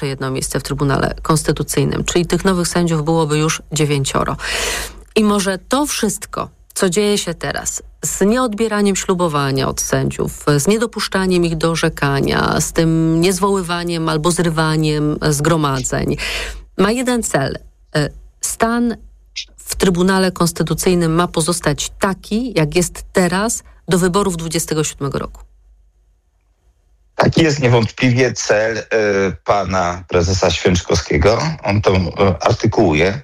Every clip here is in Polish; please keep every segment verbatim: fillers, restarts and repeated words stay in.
jeszcze jedno miejsce w Trybunale Konstytucyjnym, czyli tych nowych sędziów byłoby już dziewięcioro. I może to wszystko, co dzieje się teraz, z nieodbieraniem ślubowania od sędziów, z niedopuszczaniem ich do orzekania, z tym niezwoływaniem albo zrywaniem zgromadzeń, ma jeden cel. Stan w Trybunale Konstytucyjnym ma pozostać taki, jak jest teraz, do wyborów dwudziestego siódmego roku. Taki jest niewątpliwie cel y, pana prezesa Święczkowskiego. On to y, artykułuje.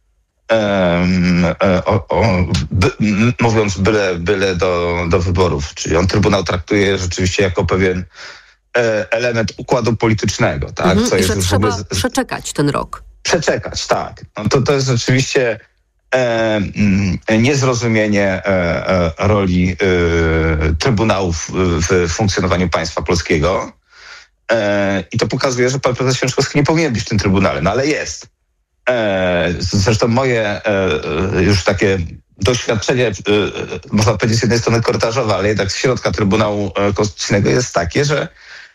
Um, o, o, by, m, mówiąc byle, byle do, do wyborów. Czyli on Trybunał traktuje rzeczywiście jako pewien e, element układu politycznego. Tak? Mhm, Co jest że już trzeba z, przeczekać ten rok. Przeczekać, tak. No to, to jest rzeczywiście e, m, niezrozumienie e, e, roli e, Trybunałów w funkcjonowaniu państwa polskiego. E, I to pokazuje, że pan prezes Święczkowski nie powinien być w tym Trybunale, no ale jest. Zresztą moje już takie doświadczenie, można powiedzieć z jednej strony korytarzowe, ale jednak z środka Trybunału Konstytucyjnego jest takie, że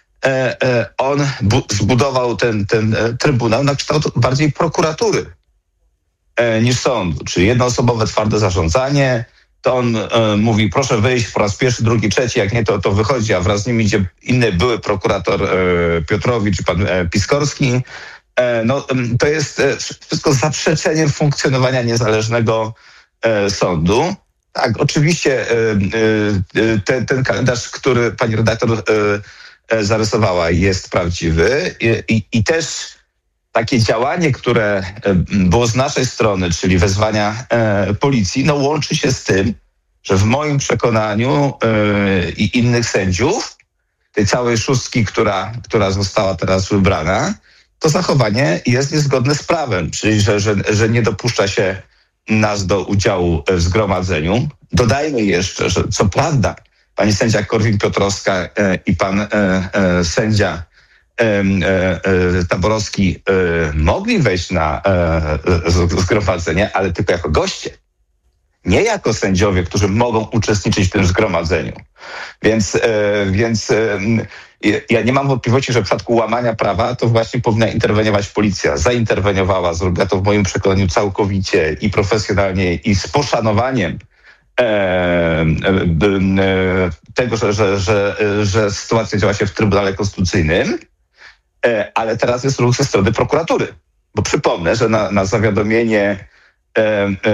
on zbudował ten, ten Trybunał na kształt bardziej prokuratury niż sądu. Czyli jednoosobowe twarde zarządzanie. To on mówi, proszę wyjść po raz pierwszy, drugi, trzeci, jak nie to, to wychodzi, a wraz z nim idzie inny były prokurator Piotrowicz czy pan Piskorski. No, to jest wszystko zaprzeczeniem funkcjonowania niezależnego sądu. Tak, oczywiście ten, ten kalendarz, który pani redaktor zarysowała, jest prawdziwy i, i, i też takie działanie, które było z naszej strony, czyli wezwania policji, no łączy się z tym, że w moim przekonaniu i innych sędziów, tej całej szóstki, która, która została teraz wybrana, to zachowanie jest niezgodne z prawem, czyli że, że, że nie dopuszcza się nas do udziału w zgromadzeniu. Dodajmy jeszcze, że co prawda pani sędzia Korwin-Piotrowska e, i pan e, e, sędzia e, e, Taborowski e, mogli wejść na e, zgromadzenie, ale tylko jako goście. Nie jako sędziowie, którzy mogą uczestniczyć w tym zgromadzeniu. Więc, e, więc e, ja nie mam wątpliwości, że w przypadku łamania prawa to właśnie powinna interweniować policja. Zainterweniowała, zrobiła to w moim przekonaniu całkowicie i profesjonalnie i z poszanowaniem e, e, e, tego, że, że, że, że sytuacja działa się w Trybunale Konstytucyjnym, e, ale teraz jest ruch ze strony prokuratury. Bo przypomnę, że na, na zawiadomienie e,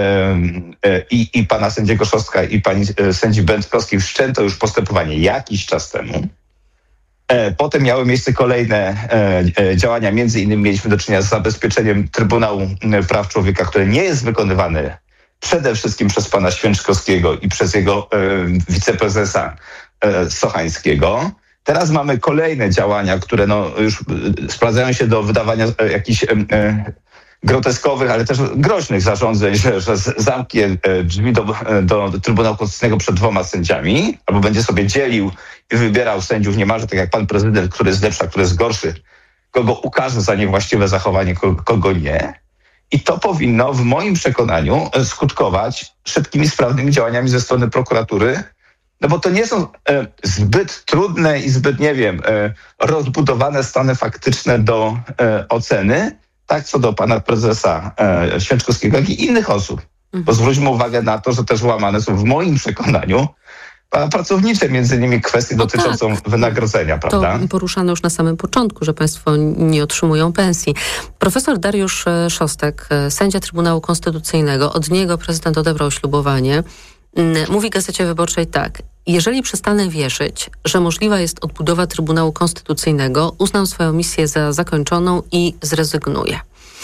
e, i, i pana sędziego Szostka i pani sędzi Będkowskiej wszczęto już postępowanie jakiś czas temu. Potem miały miejsce kolejne działania, między innymi mieliśmy do czynienia z zabezpieczeniem Trybunału Praw Człowieka, które nie jest wykonywane przede wszystkim przez pana Święczkowskiego i przez jego wiceprezesa Sochańskiego. Teraz mamy kolejne działania, które no już sprowadzają się do wydawania jakichś groteskowych, ale też groźnych zarządzeń, że, że zamknie drzwi do, do Trybunału Konstytucyjnego przed dwoma sędziami, albo będzie sobie dzielił i wybierał sędziów niemalże tak jak pan prezydent, który jest lepszy, a który jest gorszy, kogo ukaże za niewłaściwe zachowanie, kogo nie. I to powinno w moim przekonaniu skutkować szybkimi, sprawnymi działaniami ze strony prokuratury, no bo to nie są e, zbyt trudne i zbyt, nie wiem, e, rozbudowane stany faktyczne do e, oceny, tak co do pana prezesa e, Święczkowskiego, jak i innych osób. Mhm. Bo zwróćmy uwagę na to, że też łamane są w moim przekonaniu pracownicze, między innymi kwestie no dotyczącą tak. wynagrodzenia, prawda? To poruszano już na samym początku, że państwo nie otrzymują pensji. Profesor Dariusz Szostek, sędzia Trybunału Konstytucyjnego, od niego prezydent odebrał ślubowanie. Mówi Gazecie Wyborczej tak. Jeżeli przestanę wierzyć, że możliwa jest odbudowa Trybunału Konstytucyjnego, uznam swoją misję za zakończoną i zrezygnuję.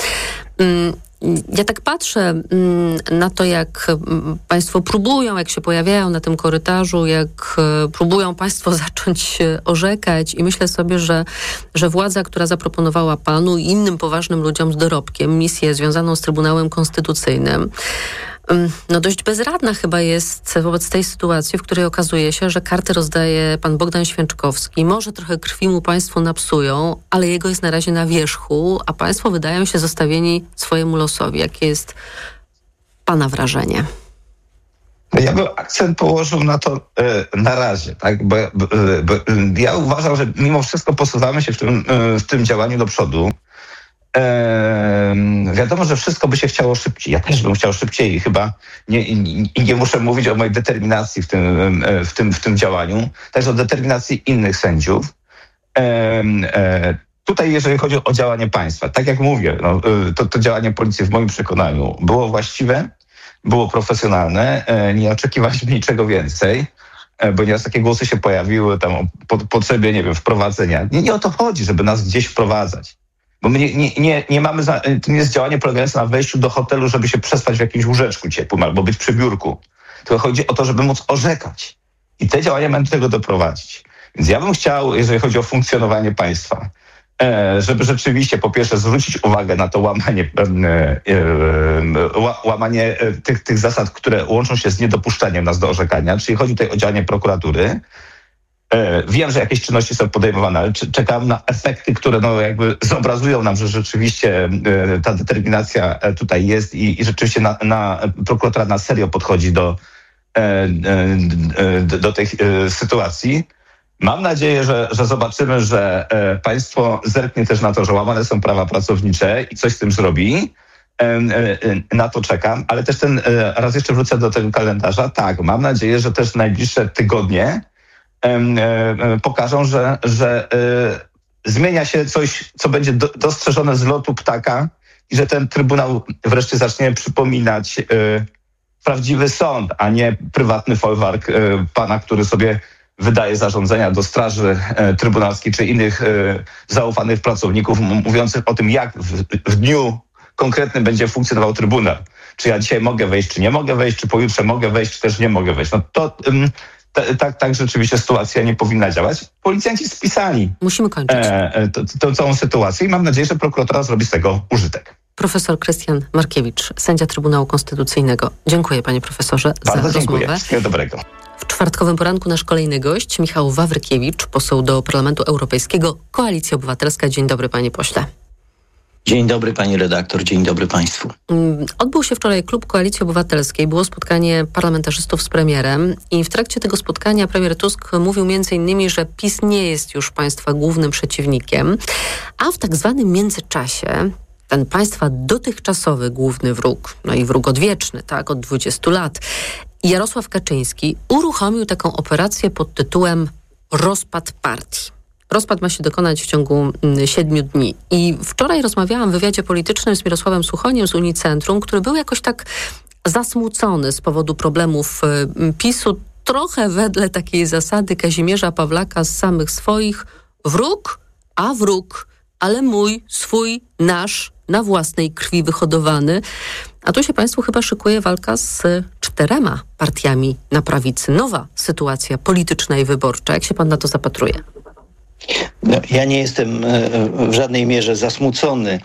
Ja tak patrzę na to, jak państwo próbują, jak się pojawiają na tym korytarzu, jak próbują państwo zacząć orzekać i myślę sobie, że, że władza, która zaproponowała panu i innym poważnym ludziom z dorobkiem misję związaną z Trybunałem Konstytucyjnym, no dość bezradna chyba jest wobec tej sytuacji, w której okazuje się, że karty rozdaje pan Bogdan Święczkowski. Może trochę krwi mu państwo napsują, ale jego jest na razie na wierzchu, a państwo wydają się zostawieni swojemu losowi. Jakie jest pana wrażenie? Ja bym akcent położył na to e, na razie, tak? Bo, bo, bo ja uważam, że mimo wszystko posuwamy się w tym, e, w tym działaniu do przodu. E, wiadomo, że wszystko by się chciało szybciej. Ja też bym chciał szybciej i chyba nie, nie, nie muszę mówić o mojej determinacji w tym, w tym, w tym działaniu, także o determinacji innych sędziów. E, e, tutaj, jeżeli chodzi o działanie państwa, tak jak mówię, no, to, to działanie policji w moim przekonaniu było właściwe, było profesjonalne, nie oczekiwaliśmy niczego więcej, bo nieraz takie głosy się pojawiły tam o potrzebie, nie wiem, wprowadzenia. Nie, nie o to chodzi, żeby nas gdzieś wprowadzać. Bo my nie, nie, nie, nie mamy, za, to nie jest działanie polegające na wejściu do hotelu, żeby się przespać w jakimś łóżeczku ciepłym albo być przy biurku. Tylko chodzi o to, żeby móc orzekać. I te działania mają do tego doprowadzić. Więc ja bym chciał, jeżeli chodzi o funkcjonowanie państwa, żeby rzeczywiście po pierwsze zwrócić uwagę na to łamanie, łamanie tych, tych zasad, które łączą się z niedopuszczeniem nas do orzekania, czyli chodzi tutaj o działanie prokuratury. Wiem, że jakieś czynności są podejmowane, ale czekam na efekty, które no jakby zobrazują nam, że rzeczywiście ta determinacja tutaj jest i, i rzeczywiście na, na, prokuratura na serio podchodzi do, do, do tej sytuacji. Mam nadzieję, że, że zobaczymy, że e, państwo zerknie też na to, że łamane są prawa pracownicze i coś z tym zrobi. E, e, na to czekam, ale też ten, e, raz jeszcze wrócę do tego kalendarza. Tak, mam nadzieję, że też najbliższe tygodnie e, e, pokażą, że, że e, zmienia się coś, co będzie do, dostrzeżone z lotu ptaka i że ten Trybunał wreszcie zacznie przypominać e, prawdziwy sąd, a nie prywatny folwark e, pana, który sobie wydaje zarządzenia do straży e, trybunalskiej czy innych e, zaufanych pracowników m- mówiących o tym, jak w, w dniu konkretnym będzie funkcjonował trybunał. Czy ja dzisiaj mogę wejść, czy nie mogę wejść, czy pojutrze mogę wejść, czy też nie mogę wejść. No to ym, t- tak, tak rzeczywiście sytuacja nie powinna działać. Policjanci spisali Musimy kończyć. E, t- t- tą całą sytuację i mam nadzieję, że prokuratura zrobi z tego użytek. Profesor Krystian Markiewicz, sędzia Trybunału Konstytucyjnego. Dziękuję, panie profesorze, Bardzo za dziękuję. rozmowę. Wszystkiego dobrego. W czwartkowym poranku nasz kolejny gość, Michał Wawrykiewicz, poseł do Parlamentu Europejskiego, Koalicja Obywatelska. Dzień dobry, panie pośle. Dzień dobry, pani redaktor, dzień dobry państwu. Odbył się wczoraj klub Koalicji Obywatelskiej, było spotkanie parlamentarzystów z premierem i w trakcie tego spotkania premier Tusk mówił między innymi, że PiS nie jest już państwa głównym przeciwnikiem, a w tak zwanym międzyczasie ten państwa dotychczasowy główny wróg, no i wróg odwieczny, tak, od dwudziestu lat, Jarosław Kaczyński uruchomił taką operację pod tytułem Rozpad Partii. Rozpad ma się dokonać w ciągu siedmiu dni. I wczoraj rozmawiałam w wywiadzie politycznym z Mirosławem Suchoniem z Unicentrum, który był jakoś tak zasmucony z powodu problemów PiS-u, trochę wedle takiej zasady Kazimierza Pawlaka z samych swoich. Wróg, a wróg, ale mój, swój, nasz, na własnej krwi wyhodowany. A tu się państwu chyba szykuje walka z czterema partiami na prawicy. Nowa sytuacja polityczna i wyborcza. Jak się pan na to zapatruje? No, ja nie jestem w żadnej mierze zasmucony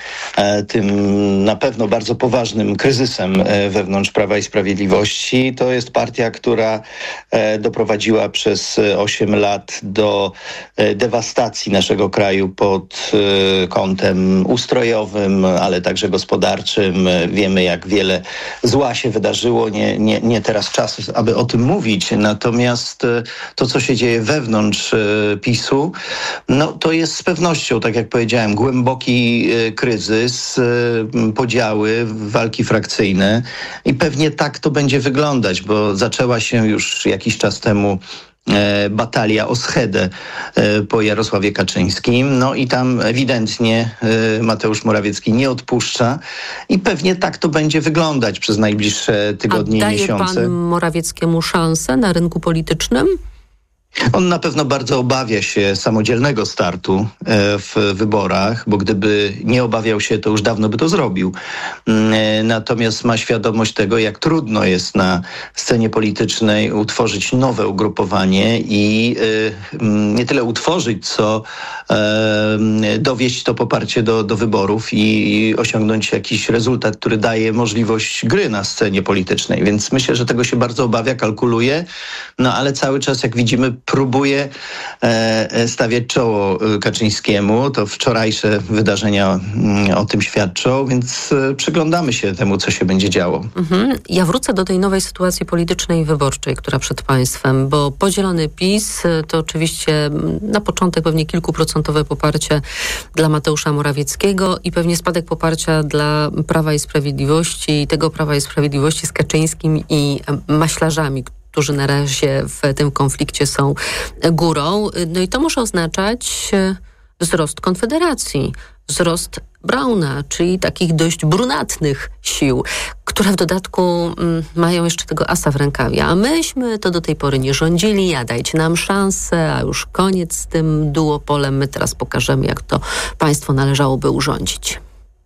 tym na pewno bardzo poważnym kryzysem wewnątrz Prawa i Sprawiedliwości. To jest partia, która doprowadziła przez osiem lat do dewastacji naszego kraju pod kątem ustrojowym, ale także gospodarczym. Wiemy, jak wiele zła się wydarzyło. Nie, nie, nie teraz czas, aby o tym mówić. Natomiast to, co się dzieje wewnątrz PiS-u, no to jest z pewnością, tak jak powiedziałem, głęboki y, kryzys, y, podziały, walki frakcyjne i pewnie tak to będzie wyglądać, bo zaczęła się już jakiś czas temu e, batalia o schedę e, po Jarosławie Kaczyńskim, no i tam ewidentnie e, Mateusz Morawiecki nie odpuszcza i pewnie tak to będzie wyglądać przez najbliższe tygodnie A i miesiące. daje pan Morawieckiemu szansę na rynku politycznym? On na pewno bardzo obawia się samodzielnego startu w wyborach, bo gdyby nie obawiał się, to już dawno by to zrobił. Natomiast ma świadomość tego, jak trudno jest na scenie politycznej utworzyć nowe ugrupowanie i nie tyle utworzyć, co dowieść to poparcie do, do wyborów i osiągnąć jakiś rezultat, który daje możliwość gry na scenie politycznej. Więc myślę, że tego się bardzo obawia, kalkuluje, no ale cały czas, jak widzimy, próbuje stawiać czoło Kaczyńskiemu. To wczorajsze wydarzenia o tym świadczą, więc przyglądamy się temu, co się będzie działo. Mhm. Ja wrócę do tej nowej sytuacji politycznej i wyborczej, która przed państwem, bo podzielony PiS to oczywiście na początek pewnie kilkuprocentowe poparcie dla Mateusza Morawieckiego i pewnie spadek poparcia dla Prawa i Sprawiedliwości i tego Prawa i Sprawiedliwości z Kaczyńskim i maślarzami, którzy na razie w tym konflikcie są górą. No i to może oznaczać wzrost Konfederacji, wzrost Brauna, czyli takich dość brunatnych sił, które w dodatku mm, mają jeszcze tego asa w rękawie. A myśmy to do tej pory nie rządzili, a dajcie nam szansę, a już koniec z tym duopolem. My teraz pokażemy, jak to państwo należałoby urządzić.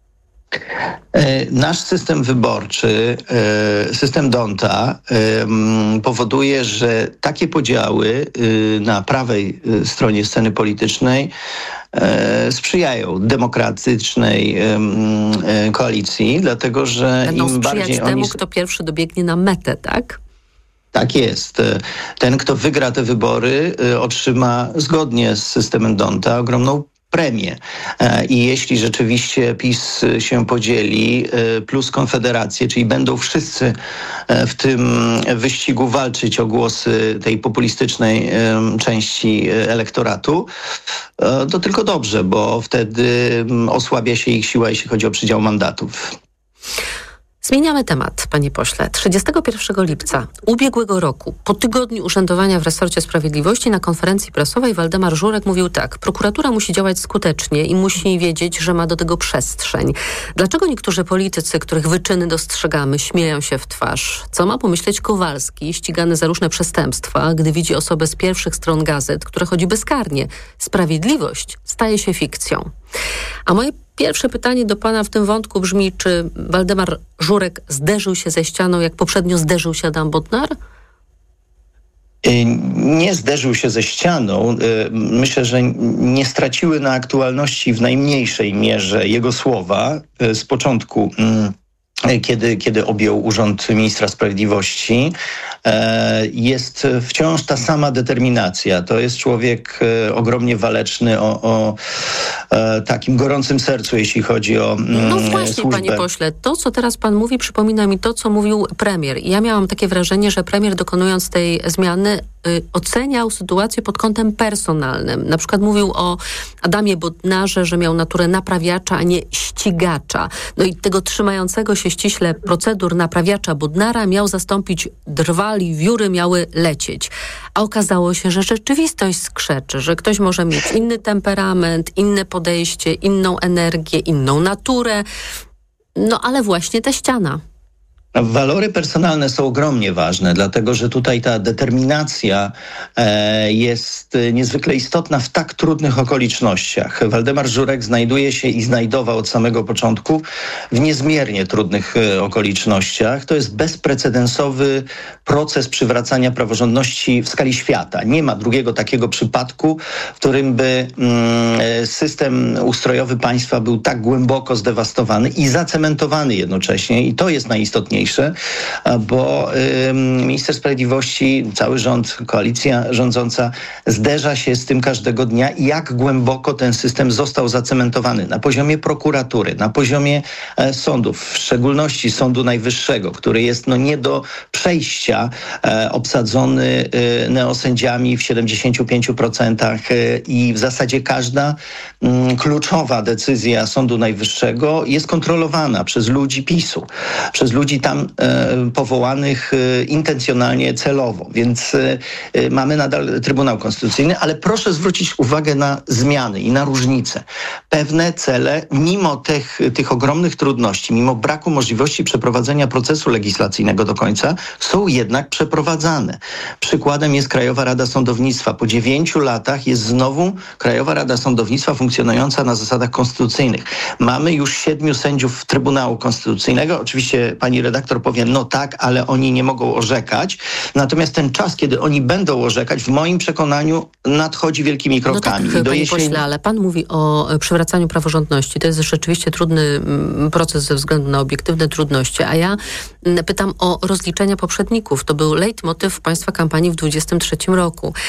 Nasz system wyborczy, system D'Hondta powoduje, że takie podziały na prawej stronie sceny politycznej sprzyjają demokratycznej koalicji, dlatego że Będą im sprzyjać bardziej temu, oni... kto pierwszy dobiegnie na metę, tak? Tak jest. Ten, kto wygra te wybory, otrzyma zgodnie z systemem D'Hondta ogromną premię. I jeśli rzeczywiście PiS się podzieli, plus Konfederację, czyli będą wszyscy w tym wyścigu walczyć o głosy tej populistycznej części elektoratu, to tylko dobrze, bo wtedy osłabia się ich siła, jeśli chodzi o przydział mandatów. Zmieniamy temat, panie pośle. trzydziestego pierwszego lipca ubiegłego roku, po tygodniu urzędowania w resorcie sprawiedliwości, na konferencji prasowej Waldemar Żurek mówił tak: prokuratura musi działać skutecznie i musi wiedzieć, że ma do tego przestrzeń. Dlaczego niektórzy politycy, których wyczyny dostrzegamy, śmieją się w twarz? Co ma pomyśleć Kowalski, ścigany za różne przestępstwa, gdy widzi osobę z pierwszych stron gazet, która chodzi bezkarnie? Sprawiedliwość staje się fikcją. A moje pierwsze pytanie do pana w tym wątku brzmi, czy Waldemar Żurek zderzył się ze ścianą, jak poprzednio zderzył się Adam Bodnar? Nie zderzył się ze ścianą. Myślę, że nie straciły na aktualności w najmniejszej mierze jego słowa z początku, kiedy, kiedy objął urząd ministra sprawiedliwości. Jest wciąż ta sama determinacja. To jest człowiek ogromnie waleczny, o, o takim gorącym sercu, jeśli chodzi o mm, No właśnie, służbę. panie pośle, to, co teraz pan mówi, przypomina mi to, co mówił premier. Ja miałam takie wrażenie, że premier, dokonując tej zmiany, y, oceniał sytuację pod kątem personalnym. Na przykład mówił o Adamie Bodnarze, że miał naturę naprawiacza, a nie ścigacza. No i tego trzymającego się ściśle procedur naprawiacza Bodnara miał zastąpić Drwal i wióry miały lecieć. A okazało się, że rzeczywistość skrzeczy, że ktoś może mieć inny temperament, inne podejście, inną energię, inną naturę. No ale właśnie ta ściana. Walory personalne są ogromnie ważne, dlatego że tutaj ta determinacja e, jest niezwykle istotna w tak trudnych okolicznościach. Waldemar Żurek znajduje się i znajdował od samego początku w niezmiernie trudnych e, okolicznościach. To jest bezprecedensowy proces przywracania praworządności w skali świata. Nie ma drugiego takiego przypadku, w którym by mm, system ustrojowy państwa był tak głęboko zdewastowany i zacementowany jednocześnie. I to jest najistotniejsze. Bo y, minister sprawiedliwości, cały rząd, koalicja rządząca zderza się z tym każdego dnia, jak głęboko ten system został zacementowany na poziomie prokuratury, na poziomie e, sądów, w szczególności Sądu Najwyższego, który jest no, nie do przejścia, e, obsadzony e, neosędziami w siedemdziesięciu pięciu procentach e, i w zasadzie każda m, kluczowa decyzja Sądu Najwyższego jest kontrolowana przez ludzi PiSu, przez ludzi tam e, powołanych e, intencjonalnie, celowo. Więc e, mamy nadal Trybunał Konstytucyjny, ale proszę zwrócić uwagę na zmiany i na różnice. Pewne cele, mimo tych, tych ogromnych trudności, mimo braku możliwości przeprowadzenia procesu legislacyjnego do końca, są jednak przeprowadzane. Przykładem jest Krajowa Rada Sądownictwa. Po dziewięciu latach jest znowu Krajowa Rada Sądownictwa funkcjonująca na zasadach konstytucyjnych. Mamy już siedmiu sędziów Trybunału Konstytucyjnego. Oczywiście pani redaktor powie, no tak, ale oni nie mogą orzekać. Natomiast ten czas, kiedy oni będą orzekać, w moim przekonaniu nadchodzi wielkimi krokami. No tak, do panie jesieni... pośle, ale pan mówi o przywracaniu praworządności. To jest rzeczywiście trudny proces ze względu na obiektywne trudności. A ja pytam o rozliczenia poprzedników. To był leitmotyw państwa kampanii w dwudziestym trzecim roku.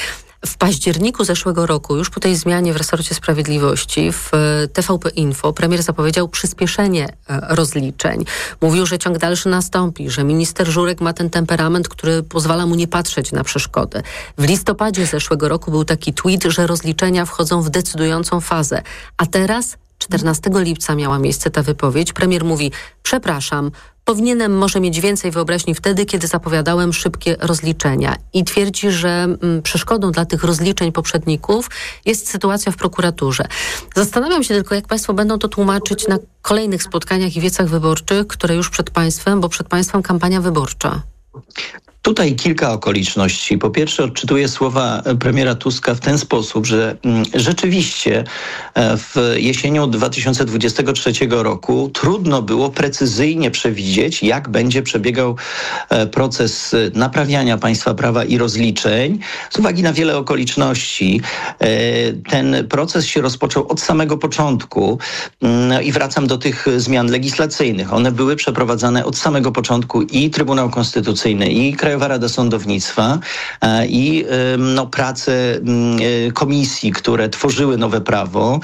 W październiku zeszłego roku, już po tej zmianie w resorcie sprawiedliwości, w T V P Info premier zapowiedział przyspieszenie rozliczeń. Mówił, że ciąg dalszy nastąpi, że minister Żurek ma ten temperament, który pozwala mu nie patrzeć na przeszkody. W listopadzie zeszłego roku był taki tweet, że rozliczenia wchodzą w decydującą fazę. A teraz, czternastego lipca miała miejsce ta wypowiedź. Premier mówi, przepraszam, powinienem może mieć więcej wyobraźni wtedy, kiedy zapowiadałem szybkie rozliczenia. I twierdzi, że mm, przeszkodą dla tych rozliczeń poprzedników jest sytuacja w prokuraturze. Zastanawiam się tylko, jak państwo będą to tłumaczyć na kolejnych spotkaniach i wiecach wyborczych, które już przed państwem, bo przed państwem kampania wyborcza. Tutaj kilka okoliczności. Po pierwsze, odczytuję słowa premiera Tuska w ten sposób, że rzeczywiście w jesienią dwa tysiące dwudziestego trzeciego roku trudno było precyzyjnie przewidzieć, jak będzie przebiegał proces naprawiania państwa prawa i rozliczeń. Z uwagi na wiele okoliczności ten proces się rozpoczął od samego początku i wracam do tych zmian legislacyjnych. One były przeprowadzane od samego początku i Trybunał Konstytucyjny, i Krajowa Rada Sądownictwa i no, prace komisji, które tworzyły nowe prawo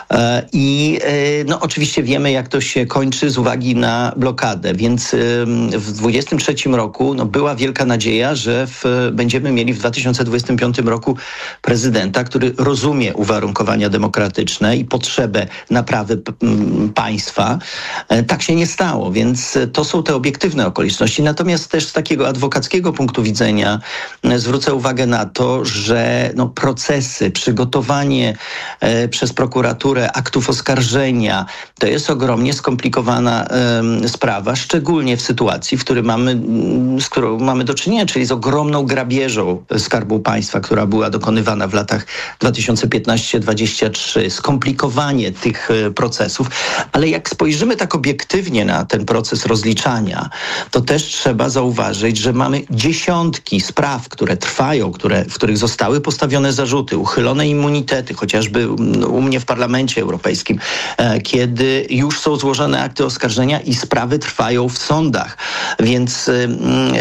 i no, oczywiście wiemy, jak to się kończy z uwagi na blokadę, więc w dwudziestym trzecim roku no, była wielka nadzieja, że w, będziemy mieli w dwa tysiące dwudziestym piątym roku prezydenta, który rozumie uwarunkowania demokratyczne i potrzebę naprawy p- państwa. Tak się nie stało, więc to są te obiektywne okoliczności. Natomiast też z takiego adwokackiego punktu widzenia zwrócę uwagę na to, że no, procesy, przygotowanie e, przez prokuraturę aktów oskarżenia to jest ogromnie skomplikowana e, sprawa, szczególnie w sytuacji, w której mamy, z którą mamy do czynienia, czyli z ogromną grabieżą Skarbu Państwa, która była dokonywana w latach dwa tysiące piętnasty dwudziesty trzeci. Skomplikowanie tych e, procesów, ale jak spojrzymy tak obiektywnie na ten proces rozliczania, to też trzeba zauważyć, że mamy dziesiątki spraw, które trwają, które, w których zostały postawione zarzuty, uchylone immunitety, chociażby u mnie w Parlamencie Europejskim, e, kiedy już są złożone akty oskarżenia i sprawy trwają w sądach. Więc e, e,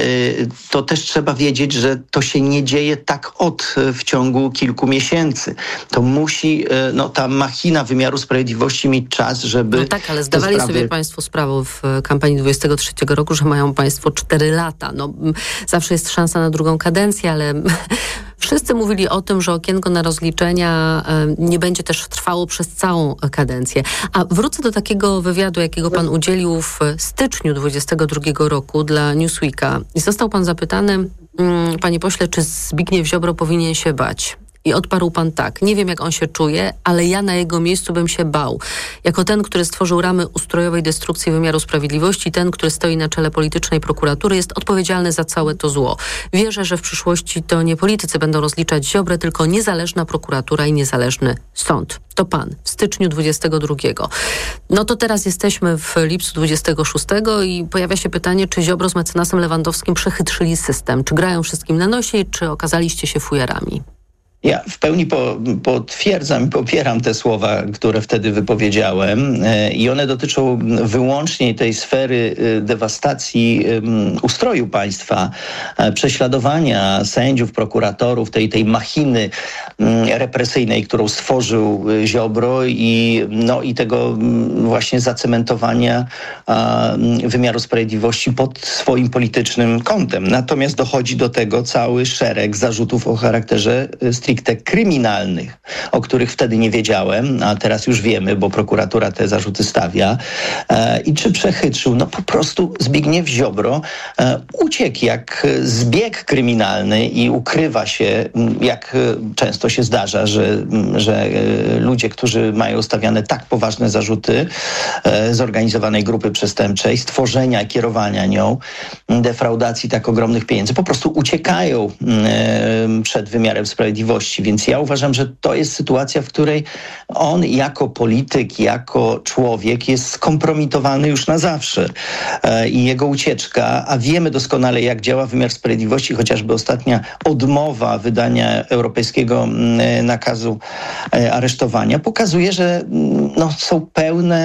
to też trzeba wiedzieć, że to się nie dzieje tak od w ciągu kilku miesięcy. To musi e, no, ta machina wymiaru sprawiedliwości mieć czas, żeby... No tak, ale zdawali sprawy... sobie państwo sprawę w kampanii dwudziestego trzeciego roku, że mają państwo cztery lata. No, zawsze jest szansa na drugą kadencję, ale wszyscy mówili o tym, że okienko na rozliczenia nie będzie też trwało przez całą kadencję. A wrócę do takiego wywiadu, jakiego pan udzielił w styczniu dwudziestego drugiego roku dla Newsweeka. I został pan zapytany, panie pośle, czy Zbigniew Ziobro powinien się bać? I odparł pan tak, nie wiem jak on się czuje, ale ja na jego miejscu bym się bał. Jako ten, który stworzył ramy ustrojowej destrukcji wymiaru sprawiedliwości, ten, który stoi na czele politycznej prokuratury, jest odpowiedzialny za całe to zło. Wierzę, że w przyszłości to nie politycy będą rozliczać Ziobrę, tylko niezależna prokuratura i niezależny sąd. To pan w styczniu dwudziestego drugiego. No to teraz jesteśmy w lipcu dwudziestego szóstego i pojawia się pytanie, czy Ziobro z mecenasem Lewandowskim przechytrzyli system? Czy grają wszystkim na nosie, czy okazaliście się fujarami? Ja w pełni po, potwierdzam i popieram te słowa, które wtedy wypowiedziałem i one dotyczą wyłącznie tej sfery dewastacji ustroju państwa, prześladowania sędziów, prokuratorów, tej, tej machiny represyjnej, którą stworzył Ziobro i, no, i tego właśnie zacementowania wymiaru sprawiedliwości pod swoim politycznym kątem. Natomiast dochodzi do tego cały szereg zarzutów o charakterze stricte kryminalnych, o których wtedy nie wiedziałem, a teraz już wiemy, bo prokuratura te zarzuty stawia. E, I czy przechytrzył? No po prostu Zbigniew Ziobro e, uciekł jak zbieg kryminalny i ukrywa się, jak często się zdarza, że, że e, ludzie, którzy mają stawiane tak poważne zarzuty e, zorganizowanej grupy przestępczej, stworzenia, kierowania nią, defraudacji tak ogromnych pieniędzy, po prostu uciekają e, przed wymiarem sprawiedliwości. Więc ja uważam, że to jest sytuacja, w której on jako polityk, jako człowiek jest skompromitowany już na zawsze. E, I jego ucieczka, a wiemy doskonale, jak działa wymiar sprawiedliwości, chociażby ostatnia odmowa wydania europejskiego m, nakazu e, aresztowania, pokazuje, że m, no, są pełne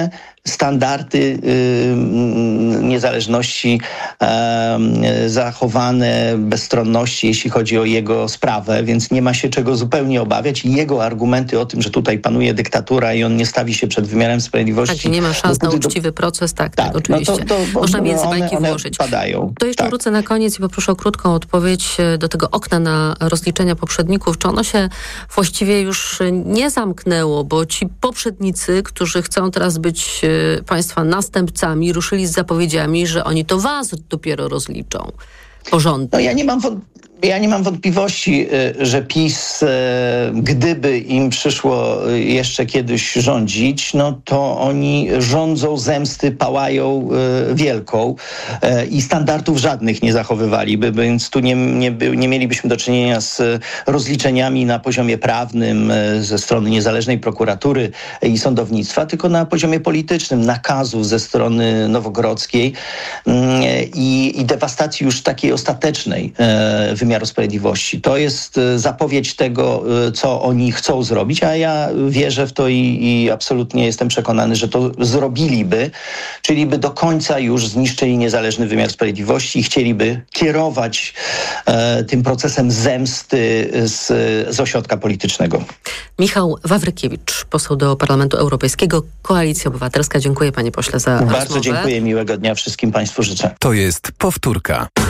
standardy y, niezależności y, zachowane, bezstronności, jeśli chodzi o jego sprawę, więc nie ma się czego zupełnie obawiać i jego argumenty o tym, że tutaj panuje dyktatura i on nie stawi się przed wymiarem sprawiedliwości. Tak, i nie ma szans na uczciwy do... proces, tak, tak, tak oczywiście. No to, to, bo, można między bajki one, włożyć. One padają. To jeszcze tak. wrócę na koniec i poproszę o krótką odpowiedź do tego okna na rozliczenia poprzedników. Czy ono się właściwie już nie zamknęło, bo ci poprzednicy, którzy chcą teraz być państwa następcami, ruszyli z zapowiedziami, że oni to was dopiero rozliczą porządnie. No ja nie mam wątpliwości. Ja nie mam wątpliwości, że PiS, gdyby im przyszło jeszcze kiedyś rządzić, no to oni rządzą zemsty, pałają wielką i standardów żadnych nie zachowywaliby, więc tu nie, nie, nie mielibyśmy do czynienia z rozliczeniami na poziomie prawnym ze strony niezależnej prokuratury i sądownictwa, tylko na poziomie politycznym, nakazów ze strony nowogrodzkiej i, i dewastacji już takiej ostatecznej wymiaru sprawiedliwości. To jest zapowiedź tego, co oni chcą zrobić, a ja wierzę w to i, i absolutnie jestem przekonany, że to zrobiliby, czyli by do końca już zniszczyli niezależny wymiar sprawiedliwości i chcieliby kierować e, tym procesem zemsty z, z ośrodka politycznego. Michał Wawrykiewicz, poseł do Parlamentu Europejskiego, Koalicja Obywatelska. Dziękuję, panie pośle, za Bardzo rozmowę. dziękuję, miłego dnia wszystkim państwu życzę. To jest Powtórka.